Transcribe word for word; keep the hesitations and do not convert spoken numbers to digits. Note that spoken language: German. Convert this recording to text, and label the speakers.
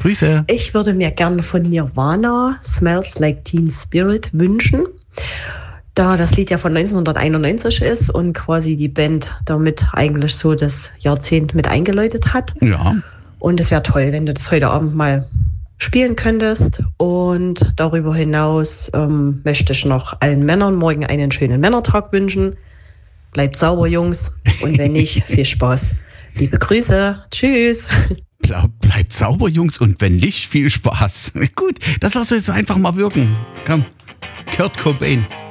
Speaker 1: Grüße.
Speaker 2: Ich würde mir gerne von Nirvana Smells Like Teen Spirit wünschen. Da das Lied ja von neunzehnhunderteinundneunzig ist und quasi die Band damit eigentlich so das Jahrzehnt mit eingeläutet hat.
Speaker 1: Ja.
Speaker 2: Und es wäre toll, wenn du das heute Abend mal spielen könntest. Und darüber hinaus ähm, möchte ich noch allen Männern morgen einen schönen Männertag wünschen. Bleibt sauber, Jungs. Und wenn nicht, viel Spaß. Liebe Grüße. Tschüss.
Speaker 1: Bleib, bleibt sauber, Jungs. Und wenn nicht, viel Spaß. Gut, das lassen wir jetzt einfach mal wirken. Komm, Kurt Cobain.